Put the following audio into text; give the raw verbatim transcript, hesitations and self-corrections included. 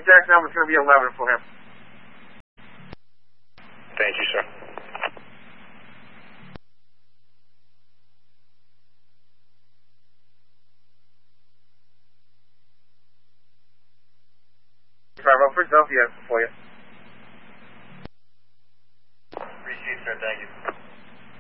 exact number is going to be eleven for him. Thank you, sir. Bravo, Philadelphia for you. Appreciate it, sir. Thank you.